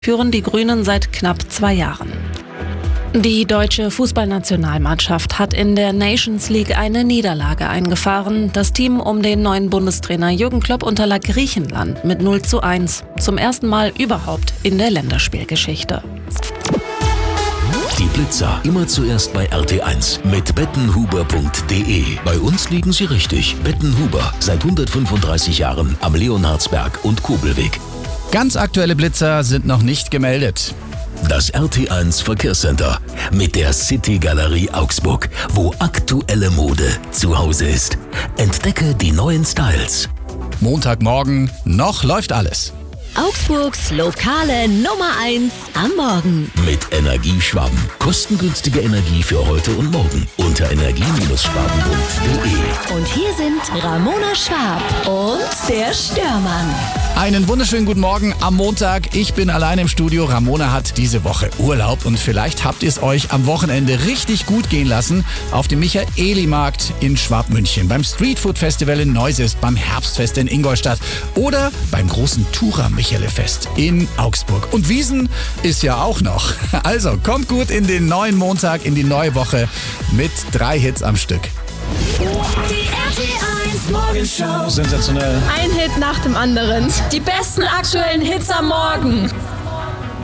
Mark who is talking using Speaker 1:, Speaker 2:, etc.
Speaker 1: führen die Grünen seit knapp 2 Jahren. Die deutsche Fußballnationalmannschaft hat in der Nations League eine Niederlage eingefahren. Das Team um den neuen Bundestrainer Jürgen Klopp unterlag Griechenland mit 0:1. Zum ersten Mal überhaupt in der Länderspielgeschichte.
Speaker 2: Die Blitzer immer zuerst bei RT1 mit bettenhuber.de. Bei uns liegen Sie richtig. Bettenhuber, seit 135 Jahren am Leonhardsberg und Kobelweg.
Speaker 3: Ganz aktuelle Blitzer sind noch nicht gemeldet.
Speaker 2: Das RT1 Verkehrscenter mit der City Galerie Augsburg, wo aktuelle Mode zu Hause ist. Entdecke die neuen Styles.
Speaker 3: Montagmorgen, noch läuft alles.
Speaker 4: Augsburgs lokale Nummer 1 am Morgen.
Speaker 2: Mit Energieschwaben. Kostengünstige Energie für heute und morgen. Unter energie-schwaben.de.
Speaker 4: Und hier sind Ramona Schwab und der Störmann.
Speaker 3: Einen wunderschönen guten Morgen am Montag. Ich bin allein im Studio. Ramona hat diese Woche Urlaub und vielleicht habt ihr es euch am Wochenende richtig gut gehen lassen auf dem Michaeli-Markt in Schwabmünchen, beim Streetfood Festival in Neuses, beim Herbstfest in Ingolstadt oder beim großen Tura-Michele-Fest in Augsburg. Und Wiesn ist ja auch noch. Also kommt gut in den neuen Montag, in die neue Woche mit 3 Hits am Stück.
Speaker 4: Die RT1 Morgenshow.
Speaker 3: Sensationell.
Speaker 5: Ein Hit nach dem anderen. Die besten aktuellen Hits am Morgen.